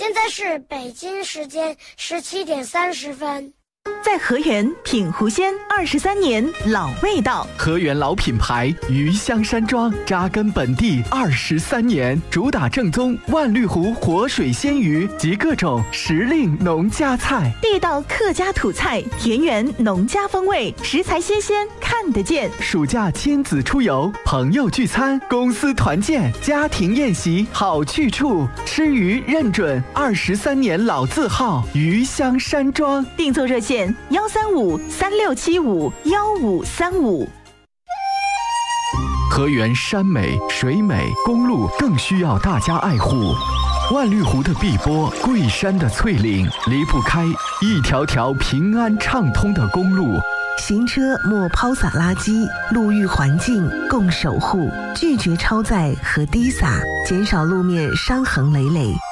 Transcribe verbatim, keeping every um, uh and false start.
现在是北京时间十七点三十分。 在河源品湖鲜二十三年老味道， 河源老品牌鱼香山庄扎根本地二十三年，主打正宗万绿湖活水鲜鱼及各种时令农家菜， 地道客家土菜，田园农家风味，食材新鲜看得见。 暑假亲子出游，朋友聚餐，公司团建，家庭宴席好去处，吃鱼认准二十三年老字号鱼香山庄。 订座热线幺三五三六七五幺五三五。 河源山美水美，公路更需要大家爱护。万绿湖的碧波，桂山的翠岭，离不开一条条平安畅通的公路。 行车莫抛洒垃圾，路域环境共守护，拒绝超载和滴洒，减少路面伤痕累累。